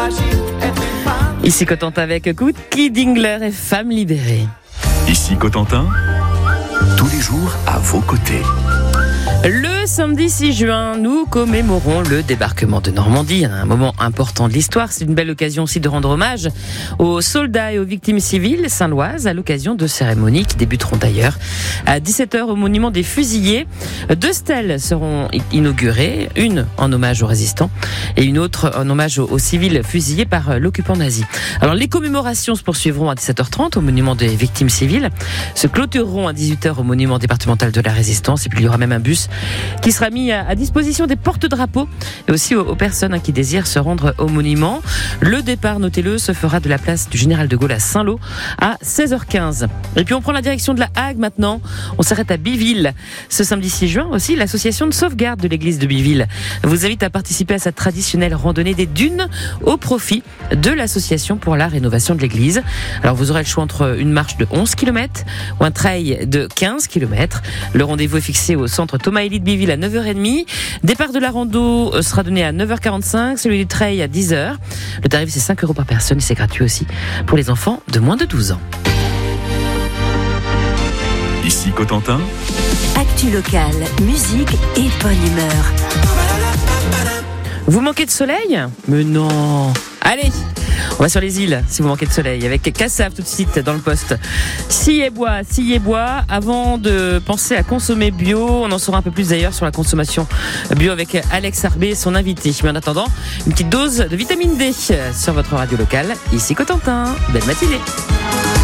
Ici Cotentin avec Cookie Dingler et Femme libérée. Ici Cotentin, tous les jours à vos côtés. Le samedi 6 juin, nous commémorons le débarquement de Normandie, un moment important de l'histoire. C'est une belle occasion aussi de rendre hommage aux soldats et aux victimes civiles saint-loises à l'occasion de cérémonies qui débuteront d'ailleurs à 17h au monument des fusillés. 2 stèles seront inaugurées, une en hommage aux résistants et une autre en hommage aux civils fusillés par l'occupant nazi. Alors les commémorations se poursuivront à 17h30 au monument des victimes civiles, se clôtureront à 18h au monument départemental de la Résistance et puis il y aura même un bus qui sera mis à disposition des porte-drapeaux et aussi aux personnes qui désirent se rendre au monument. Le départ, notez-le, se fera de la place du Général de Gaulle à Saint-Lô à 16h15. Et puis on prend la direction de la Hague maintenant. On s'arrête à Biville. Ce samedi 6 juin aussi, l'association de sauvegarde de l'église de Biville vous invite à participer à cette traditionnelle randonnée des dunes au profit de l'association pour la rénovation de l'église. Alors vous aurez le choix entre une marche de 11 km ou un trail de 15 km. Le rendez-vous est fixé au centre Thomas Élie de Biville à 9h30. Départ de la rando sera donné à 9h45, celui du trail à 10h. Le tarif c'est 5 € par personne et c'est gratuit aussi pour les enfants de moins de 12 ans. Ici Cotentin, actu locale, musique et bonne humeur. Vous manquez de soleil ? Mais non. Allez, on va sur les îles si vous manquez de soleil avec Cassav tout de suite dans le poste. Sillez bois. Avant de penser à consommer bio, on en saura un peu plus d'ailleurs sur la consommation bio avec Alex Arbé, son invité. Mais en attendant, une petite dose de vitamine D sur votre radio locale. Ici Cotentin, belle matinée.